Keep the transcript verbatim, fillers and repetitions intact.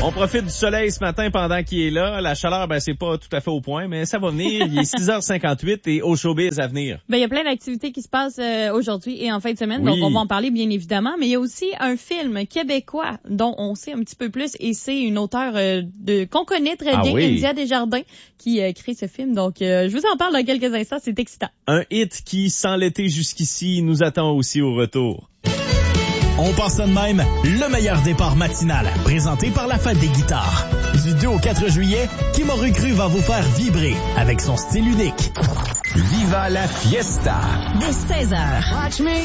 On profite du soleil ce matin pendant qu'il est là. La chaleur, ben c'est pas tout à fait au point, mais ça va venir. Il est six heures cinquante-huit et au showbiz à venir. Ben il y a plein d'activités qui se passent euh, aujourd'hui et en fin de semaine, Oui. donc on va en parler bien évidemment. Mais il y a aussi un film québécois dont on sait un petit peu plus et c'est une auteure euh, de qu'on connaît très Ah bien, oui. India Desjardins, qui euh, crée ce film. Donc euh, je vous en parle dans quelques instants. C'est excitant. Un hit qui, sans l'été jusqu'ici, nous attend aussi au retour. On passe ça de même, le meilleur départ matinal, présenté par la Fête des guitares. Du deux au quatre juillet, Kim Aurait cru va vous faire vibrer avec son style unique. Viva la fiesta! Dès seize heures.